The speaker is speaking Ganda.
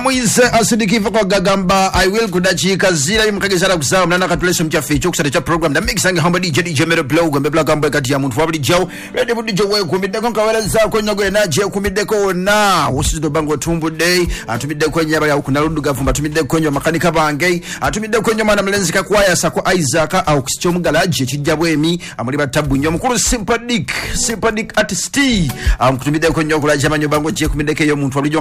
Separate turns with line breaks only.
Moise asidikiva kwa gagamba I will kudachika zira yimukagezara kusawa mnana katulesa mchafe icho kusate cha program na mix sange hamba DJ Mero Blow gombe black gamba kati ya muntu wabili jau ready budi jo we kumideko nkawela zako nyogo na je kumideko na usizo bango tumbu day atumideko kwenye ya kunarundu gavumba atumideko kwenye makanika bange atumideko kwenye mana mlenzi kakwaya sako Isaac au kisicho mgalaje chijabwemi amuliba tabu nyo mkuru sympathetic artist kutumideko kwenye kula jama nyobango je kumideko yo muntu wabili